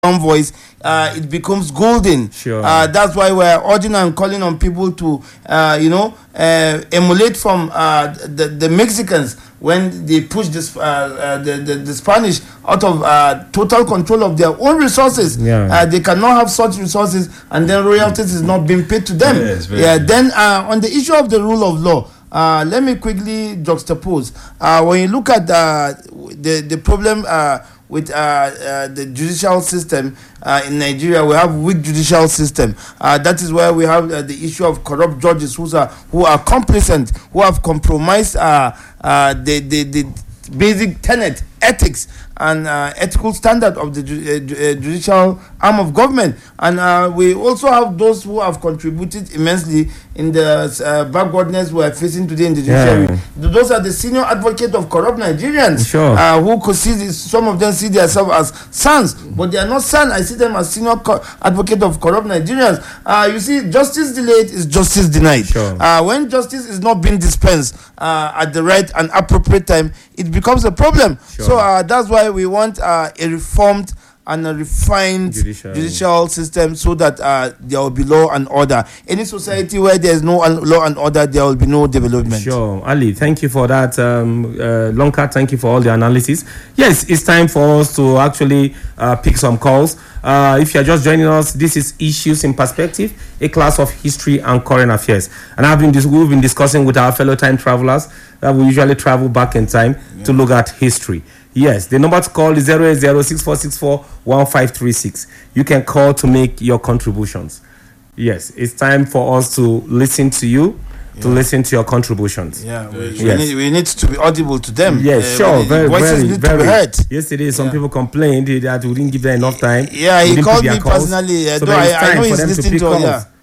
voice, it becomes golden. Sure. That's why we're urging and calling on people to, emulate from the Mexicans when they push this the Spanish out of total control of their own resources. Yeah. They cannot have such resources, and then royalties is not being paid to them. Yes, very Yeah. true. Then on the issue of the rule of law. Let me quickly juxtapose. When you look at the problem with the judicial system in Nigeria, we have weak judicial system. That is where we have the issue of corrupt judges who are complacent, who have compromised the basic tenet, ethics, and ethical standard of the judicial arm of government. And we also have those who have contributed immensely in the backwardness we are facing today in the judiciary. Yeah. Those are the senior advocates of corrupt Nigerians. Sure. Who could see this, some of them see themselves as sons, but they are not sons. I see them as senior advocate of corrupt Nigerians. You see, justice delayed is justice denied. Sure. When justice is not being dispensed at the right and appropriate time, it becomes a problem. Sure. So that's why we want a reformed and a refined judicial system, so that there will be law and order. Any society where there is no law and order, there will be no development. Sure. Ali, thank you for that. Lonka, thank you for all the analysis. Yes, it's time for us to actually pick some calls. If you're just joining us, this is Issues in Perspective, a class of history and current affairs. And we've been discussing with our fellow time travelers that we usually travel back in time to look at history. Yes, the number to call is 080-6464-1536. You can call to make your contributions. Yes, it's time for us to listen to you, to listen to your contributions. Yeah, we need to be audible to them. Yes, sure, voices need to be heard. Yesterday, some people complained that we didn't give them enough time. Yeah, he called me personally. So Though I know he's listening to us. Yeah.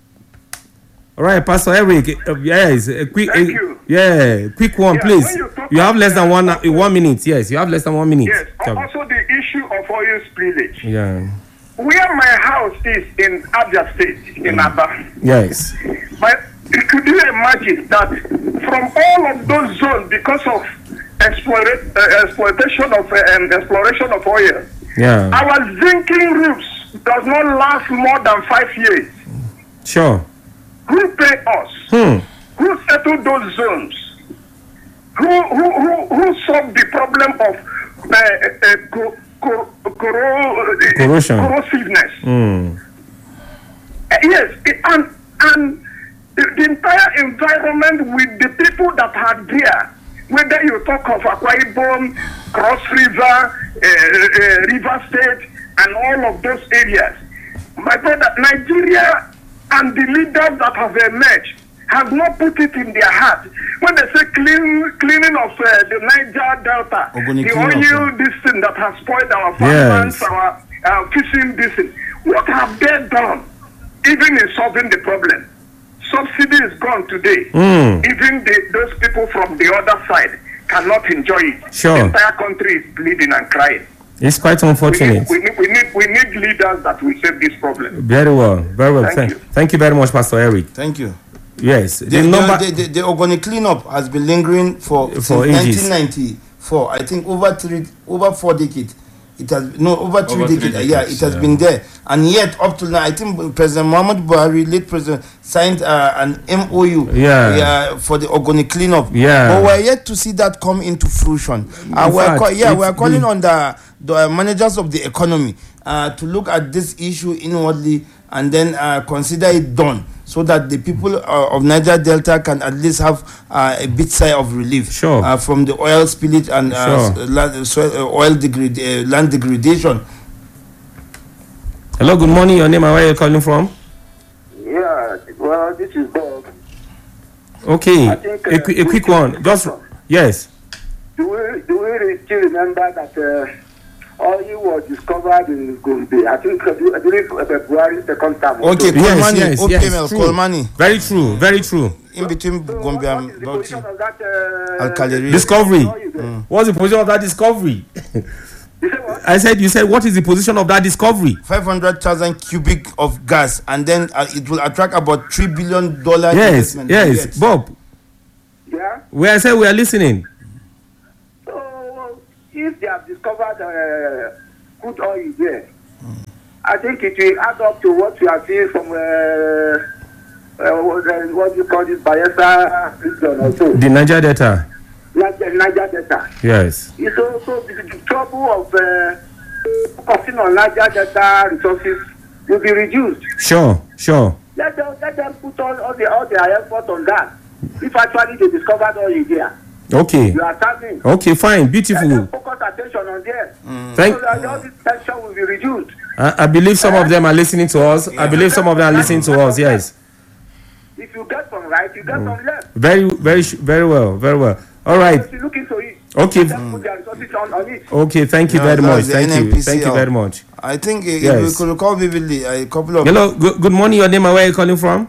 All right, Pastor Eric. Yes, a quick. Thank you. Yeah, quick one, please. You have less than 1 minute. Yes, you have less than 1 minute. Yes. Also, the issue of oil spillage. Yeah. Where my house is in Abia State, in Aba. Yes. But could you imagine that from all of those zones, because of exploration of oil, Yeah. our drinking roofs does not last more than 5 years. Sure. Who pay us? Who settle those zones? Who solve the problem of corrosiveness? Yes, and the entire environment with the people that are there, whether you talk of Akwa Ibom, Cross River, River State, and all of those areas. My brother, Nigeria and the leaders that have emerged have not put it in their heart. When they say cleaning of the Niger Delta, the oil, this thing that has spoiled our farmlands, our fishing, this thing. What have they done, even in solving the problem? Subsidy is gone today. Even those people from the other side cannot enjoy it. Sure. The entire country is bleeding and crying. It's quite unfortunate. We need leaders that will save this problem. Very well. Very well. Thank you very much, Pastor Eric. Thank you. Yes. The Ogoni cleanup has been lingering since 1994. I think over 4 decades. It has over 3 decades. It has been there, and yet up to now, I think President Muhammad Buhari, late president, signed an MOU for the Ogoni cleanup. Yeah. But we're yet to see that come into fruition. We're calling on the managers of the economy to look at this issue inwardly and then consider it done, so that the people of Niger Delta can at least have a bit sigh of relief from the oil spillage and land degradation. Hello, good morning. Your name and where are you calling from? Yeah, well, this is Bob. Okay, a quick one. Just yes. Do we still remember that oil was discovered in Gombe? I think during February 2nd term. Okay, yes, Kolmani. Very true, very true. In between Gombe and Bauchi. Alkaleri. Discovery. What's the position of that discovery? You said what is the position of that discovery? 500,000 cubic of gas, and then it will attract about $3 billion investment. Yes, Bob. Yeah. We are listening. So if they have discovered crude oil there, I think it will add up to what we are seeing from what you call this Bayelsa region also. The Niger Delta. Niger Delta. Yes. It's also the trouble of focusing on Niger Delta resources will be reduced. Sure. Let them put all their effort on that. If actually they discovered oil there. Okay. You are starving. Okay, fine, beautiful. Let them focus attention on them. Thank. So that all this tension will be reduced. I believe some of them are listening to us. I believe some of them are listening to us. Yes. If you get some right, you get some left. Very well. All right. If you look into it. Okay. Let them put their resources on it. Okay. Thank you very much. Thank you very much. I think if Yes. we could recall vividly a couple of. Hello. Good morning. Your name and where are you calling from?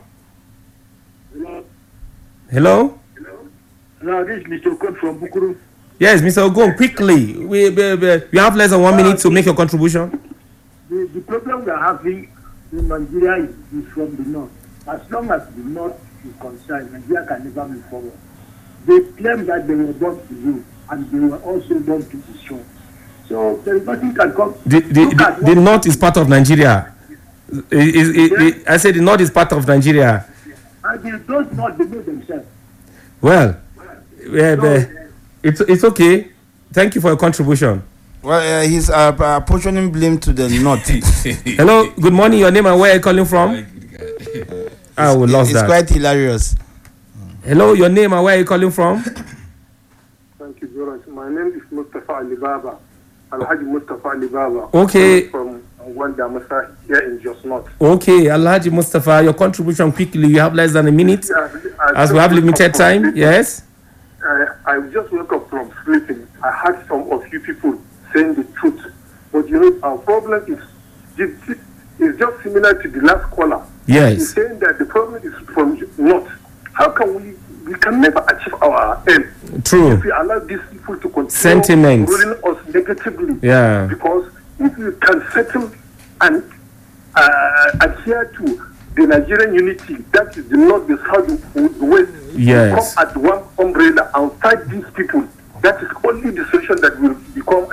Hello. No, this is Mr. Okon from Bukuru. Yes, Mr. Ogon. Quickly, we have less than 1 minute to make your contribution. The problem we are having in Nigeria is from the north. As long as the north is concerned, Nigeria can never move forward. They claim that they were born to rule and they were also born to destroy. So there is nothing can come. The north is part of Nigeria. I said the north is part of Nigeria. And they don't not know themselves. Well, it's okay. Thank you for your contribution. Well, he's portioning blame to the north. Hello, good morning. Your name and where are you calling from? We lost that. It's quite hilarious. Hello, your name and where are you calling from? Thank you very much. My name is Mustafa Alibaba. Alhaji Mustafa Alibaba. Okay. From Wanda Masa here in Jos North. Okay, Alhaji Mustafa, your contribution quickly. You have less than a minute. As we have limited time. Yes. I just woke up from sleeping. I heard some of you people saying the truth. But you know, our problem is just similar to the last caller. Yes. He's saying that the problem is from north. How can we can never achieve our aim? True. If we allow these people to continue Sentiments. ruling us negatively. Yeah. Because if you can settle and adhere to the Nigerian unity, that is the north, the south, the west, Yes. come at one umbrella and fight these people. That is only the solution that will become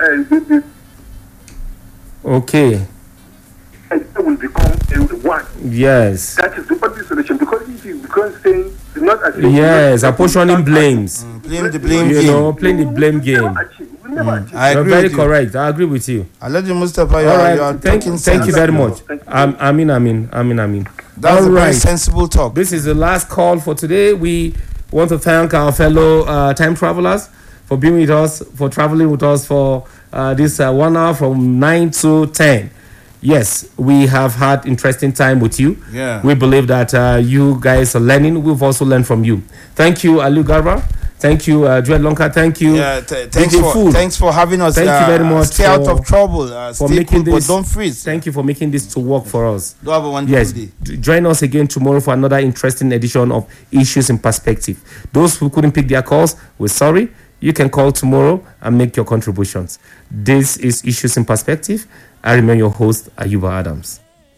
Okay. will become one. Yes. That is the only solution. Because if you become saying the not achieve, Yes. Apportioning blames. Blame the blame You game. know, playing the blame game. We never achieve. I You're agree very with you. correct. I agree with you. Alhaji Mustafa, you All are right. talking Thank you sense. very much. Thank you. Amin. That's All a very right. sensible talk. This is the last call for today. We want to thank our fellow time travelers for being with us, for traveling with us for this 1 hour from 9 to 10. Yes, we have had interesting time with you. Yeah. We believe that you guys are learning. We've also learned from you. Thank you, Aliu Garba. Thank you, Joel Lonka. Thank you. Yeah, DJ thanks for having us. Thank you very much Stay out of trouble. for Stay making cool, this. but don't freeze. Thank you for making this to work for us. Do have a wonderful Yes, day. join us again tomorrow for another interesting edition of Issues in Perspective. Those who couldn't pick their calls, we're sorry. You can call tomorrow and make your contributions. This is Issues in Perspective. I remain your host, Ayuba Adams.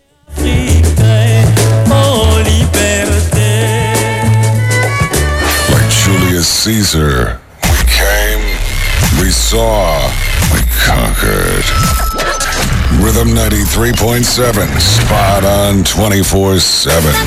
Like Julius Caesar, we came, we saw, we conquered. Rhythm 93.7, spot on 24/7.